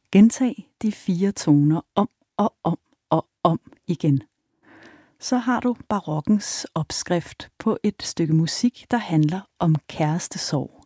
Gentag de 4 toner om og om og om igen. Så har du barokkens opskrift på et stykke musik, der handler om kærestesorg.